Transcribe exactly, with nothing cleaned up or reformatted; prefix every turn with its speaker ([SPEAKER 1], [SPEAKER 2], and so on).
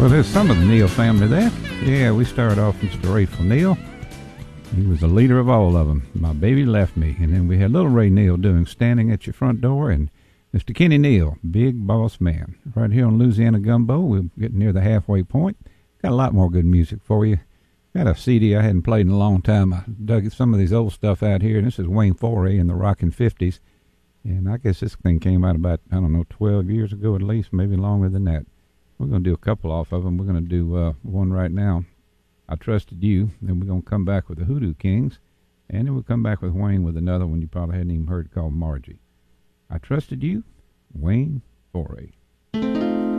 [SPEAKER 1] Well, there's some of the Neil family there. Yeah, we started off with Mister Rayful Neal. He was the leader of all of them. My Baby Left Me. And then we had Little Ray Neal doing Standing at Your Front Door, and Mister Kenny Neal, Big Boss Man. Right here on Louisiana Gumbo, we're getting near the halfway point. Got a lot more good music for you. Got a C D I hadn't played in a long time. I dug some of these old stuff out here, and this is Wayne Foray in the Rockin' fifties. And I guess this thing came out about, I don't know, twelve years ago at least, maybe longer than that. We're going to do a couple off of them. We're going to do uh, one right now, I Trusted You. Then we're going to come back with the Hoodoo Kings. And then we'll come back with Wayne with another one you probably hadn't even heard called Margie. I Trusted You, Wayne Foray.